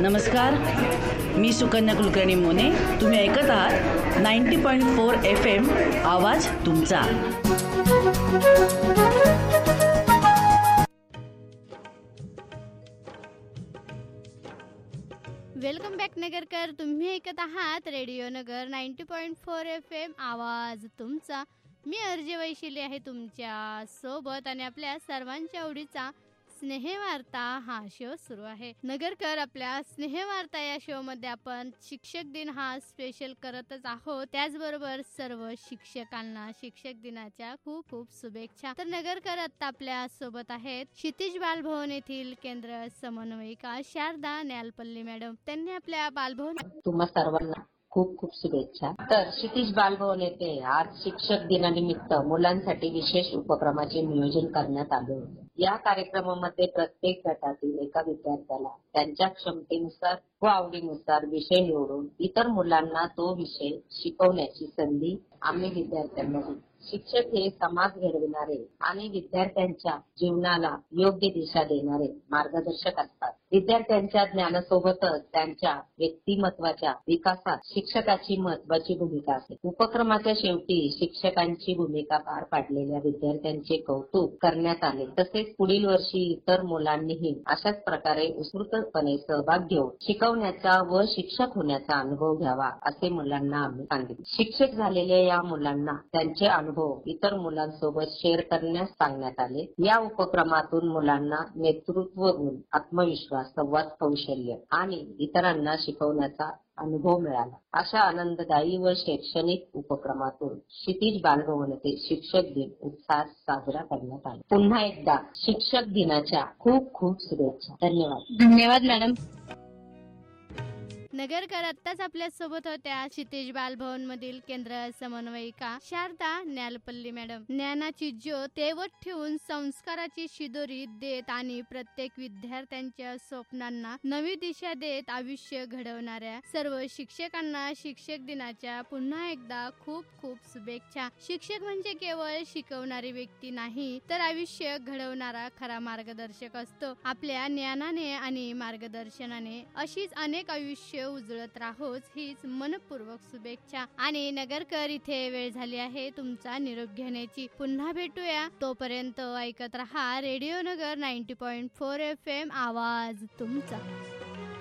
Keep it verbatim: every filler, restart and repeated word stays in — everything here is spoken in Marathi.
नमस्कार, मी सुकन्या कुलकर्णी मोने. तुम्ही ऐकत आहात ninety point four F M आवाज तुमचा. Welcome back Nagarkar. तुम्ही ऐकत आहात रेडिओ नगर ninety point four F M आवाज तुमचा. मी अर्जे वैशिले आहे तुमच्या सोबत आणि आपल्या सर्वांच्या आवडीचा स्नेहवार्ता हा शो सुरू आहे. नगरकर, आपल्या स्नेहवार्ता या शो मध्ये आपण शिक्षक दिन हा स्पेशल करतच आहोत. त्याचबरोबर सर्व शिक्षकांना शिक्षक दिनाच्या खूप खूप शुभेच्छा. तर नगरकर, आता आपल्या सोबत आहेत क्षितिज बालभवन येथील केंद्र समन्वयिका शारदा न्यालपल्ली मॅडम. त्यांनी आपल्या बालभवन तुम्हा सर्वांना खूप खूप शुभेच्छा. तर क्षितिज बालभवन येथे आज शिक्षक दिनानिमित्त मुलांसाठी विशेष उपक्रमाचे नियोजन करण्यात आले होते. या कार्यक्रमामध्ये प्रत्येक गटातील एका विद्यार्थ्याला त्यांच्या क्षमतेनुसार व आवडीनुसार विषय निवडून इतर मुलांना तो विषय शिकवण्याची संधी आम्ही विद्यार्थ्यांना दिली. शिक्षक हे समाज घडविणारे आणि विद्यार्थ्यांच्या जीवनाला योग्य दिशा देणारे मार्गदर्शक असतात. विद्यार्थ्यांच्या ज्ञानासोबतच त्यांच्या व्यक्तिमत्वाच्या विकासात शिक्षकाची महत्वाची भूमिका असते. उपक्रमाच्या शेवटी शिक्षकांची भूमिका पार पाडलेल्या विद्यार्थ्यांचे कौतुक करण्यात आले. तसेच पुढील वर्षी इतर मुलांनीही अशाच प्रकारे उत्स्फूर्तपणे सहभाग घेऊन शिकवण्याचा व शिक्षक होण्याचा अनुभव घ्यावा असे मुलांना आम्ही सांगितले. शिक्षक झालेल्या या मुलांना त्यांचे अनुभव इतर मुलांसोबत शेअर करण्यास सांगण्यात आले. या उपक्रमातून मुलांना नेतृत्व गुण, आत्मविश्वास, संवाद कौशल्य आणि इतरांना शिकवण्याचा अनुभव मिळाला. अशा आनंददायी व शैक्षणिक उपक्रमातून क्षितिज बालभवन येथे शिक्षक दिन उत्साहात साजरा करण्यात आला. पुन्हा एकदा शिक्षक दिनाच्या खूप खूप शुभेच्छा. धन्यवाद. धन्यवाद मॅडम. नगरकर, आत्ताच आपल्या सोबत होत्या क्षितिज बालभवन मधील केंद्र समन्वयिका शारदा न्यालपल्ली मॅडम. ज्ञानाची ज्योत तेवत ठेवून संस्काराची शिदोरी देत आणि प्रत्येक विद्यार्थ्यांच्या स्वप्नांना नवी दिशा देत आयुष्य घडवणाऱ्या सर्व शिक्षकांना शिक्षक दिनाच्या पुन्हा एकदा खूप खूप शुभेच्छा. शिक्षक म्हणजे केवळ शिकवणारी व्यक्ती नाही, तर आयुष्य घडवणारा खरा मार्गदर्शक असतो. आपल्या ज्ञानाने आणि मार्गदर्शनाने अशीच अनेक आयुष्य उजळत राहोच हीच मनपूर्वक शुभेच्छा. आणि नगरकर, इथे वेळ झाली आहे तुमचा निरोप घेण्याची. पुन्हा भेटूया. तोपर्यंत ऐकत रहा रेडिओ नगर ninety point four F M आवाज तुमचा.